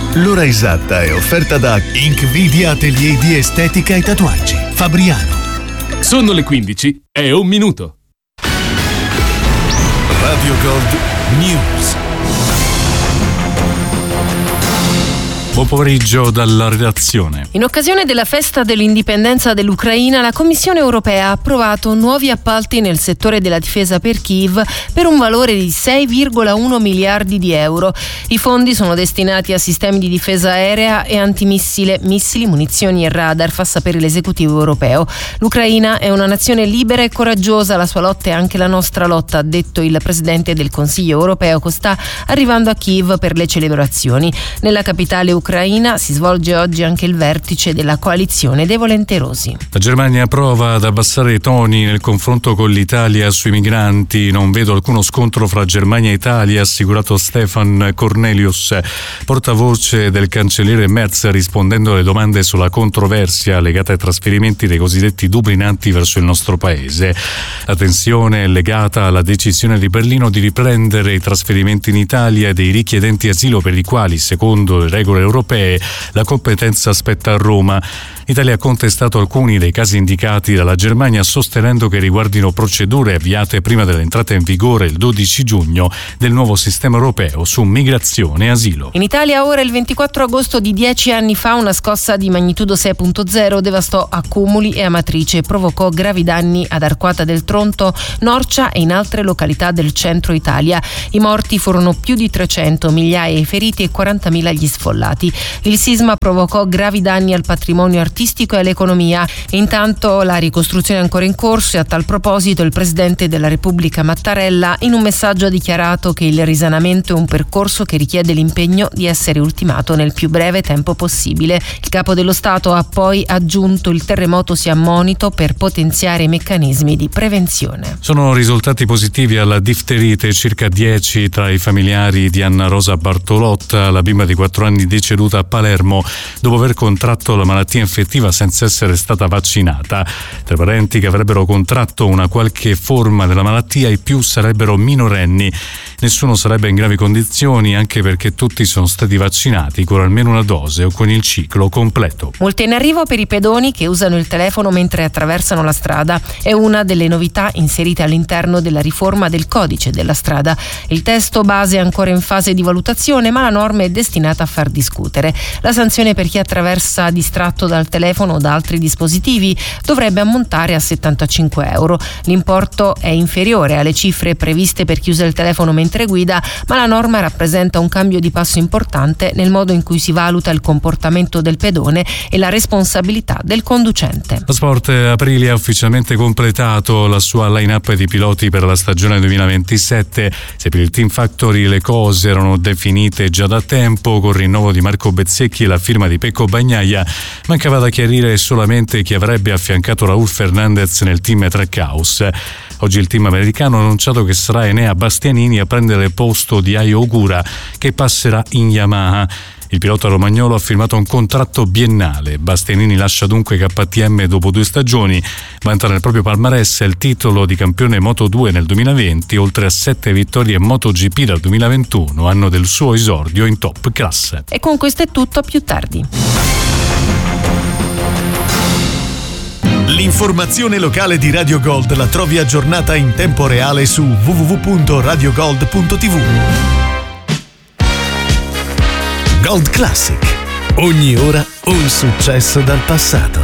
L'ora esatta è offerta da Inkvidia Atelier di Estetica e Tatuaggi, Fabriano. Sono le 15 e 1 minuto. Radio Gold News. Buon pomeriggio dalla redazione. In occasione della festa dell'indipendenza dell'Ucraina, la Commissione europea ha approvato nuovi appalti nel settore della difesa per Kiev per un valore di 6,1 miliardi di euro. I fondi sono destinati a sistemi di difesa aerea e antimissile, missili, munizioni e radar, fa sapere l'esecutivo europeo. L'Ucraina è una nazione libera e coraggiosa, la sua lotta è anche la nostra lotta, ha detto il presidente del Consiglio europeo, che sta arrivando a Kiev per le celebrazioni. Nella capitale ucraina si svolge oggi anche il vertice della coalizione dei volenterosi. La Germania prova ad abbassare i toni nel confronto con l'Italia sui migranti. Non vedo alcuno scontro fra Germania e Italia, ha assicurato Stefan Cornelius, portavoce del cancelliere Merz, rispondendo alle domande sulla controversia legata ai trasferimenti dei cosiddetti dublinanti verso il nostro paese. La tensione è legata alla decisione di Berlino di riprendere i trasferimenti in Italia dei richiedenti asilo per i quali, secondo le regole europee, la competenza spetta a Roma. L'Italia ha contestato alcuni dei casi indicati dalla Germania, sostenendo che riguardino procedure avviate prima dell'entrata in vigore il 12 giugno del nuovo sistema europeo su migrazione e asilo. In Italia ora, il 24 agosto di 10 anni fa, una scossa di magnitudo 6.0 devastò Accumuli e Amatrice e provocò gravi danni ad Arquata del Tronto, Norcia e in altre località del centro Italia. I morti furono più di 300, migliaia i feriti e 40.000 gli sfollati. Il sisma provocò gravi danni al patrimonio artistico e all'economia. Intanto la ricostruzione è ancora in corso e a tal proposito il Presidente della Repubblica Mattarella in un messaggio ha dichiarato che il risanamento è un percorso che richiede l'impegno di essere ultimato nel più breve tempo possibile. Il Capo dello Stato ha poi aggiunto: il terremoto sia monito per potenziare i meccanismi di prevenzione. Sono risultati positivi alla difterite circa 10 tra i familiari di Anna Rosa Bartolotta, la bimba di 4 anni deceduta a Palermo dopo aver contratto la malattia infettiva senza essere stata vaccinata. Tra i parenti che avrebbero contratto una qualche forma della malattia, i più sarebbero minorenni. Nessuno sarebbe in gravi condizioni, anche perché tutti sono stati vaccinati con almeno una dose o con il ciclo completo. Multe in arrivo per i pedoni che usano il telefono mentre attraversano la strada. È una delle novità inserite all'interno della riforma del codice della strada. Il testo base è ancora in fase di valutazione, ma la norma è destinata a far discutere. La sanzione per chi attraversa distratto dal telefono o da altri dispositivi dovrebbe ammontare a 75 euro. L'importo è inferiore alle cifre previste per chi usa il telefono mentre guida, ma la norma rappresenta un cambio di passo importante nel modo in cui si valuta il comportamento del pedone e la responsabilità del conducente. La Sport Aprilia ha ufficialmente completato la sua line-up di piloti per la stagione 2027. Se per il Team Factory le cose erano definite già da tempo, con il rinnovo di Marco Bezzecchi e la firma di Pecco Bagnaia, mancava da chiarire solamente chi avrebbe affiancato Raul Fernandez nel team Trackhouse. Oggi il team americano ha annunciato che sarà Enea Bastianini a prendere il posto di Ayo Ogura, che passerà in Yamaha. Il pilota romagnolo ha firmato un contratto biennale. Bastianini lascia dunque KTM dopo 2 stagioni. Vanta nel proprio palmarès il titolo di campione Moto2 nel 2020, oltre a 7 vittorie in MotoGP dal 2021, anno del suo esordio in top class. E con questo è tutto, a più tardi. L'informazione locale di Radio Gold la trovi aggiornata in tempo reale su www.radiogold.tv. Gold Classic. Ogni ora un successo dal passato.